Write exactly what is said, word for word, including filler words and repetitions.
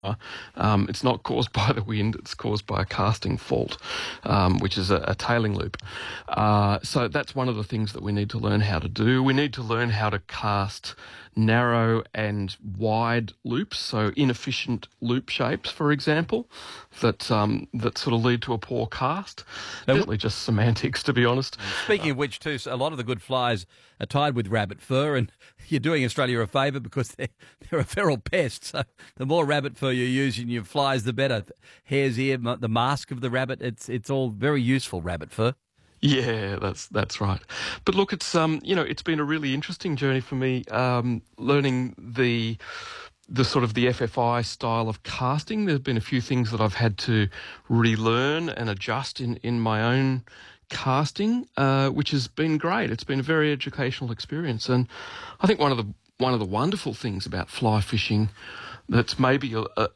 Um, it's not caused by the wind, it's caused by a casting fault, um, which is a, a tailing loop. Uh, so that's one of the things that we need to learn how to do. We need to learn how to cast narrow and wide loops, so inefficient loop shapes, for example, that um, that sort of lead to a poor cast. Now, Definitely just semantics, to be honest. Speaking of which, too, a lot of the good flies are tied with rabbit fur, and you're doing Australia a favour because they're, they're a feral pest. So the more rabbit fur you use in your flies, the better. Hare's ear, the mask of the rabbit, it's it's all very useful, rabbit fur. Yeah, that's that's right. But look, it's um, you know, it's been a really interesting journey for me, um, learning the the sort of the F F I style of casting. There's been a few things that I've had to relearn and adjust in, in my own casting, uh, which has been great. It's been a very educational experience, and I think one of the one of the wonderful things about fly fishing that's maybe a,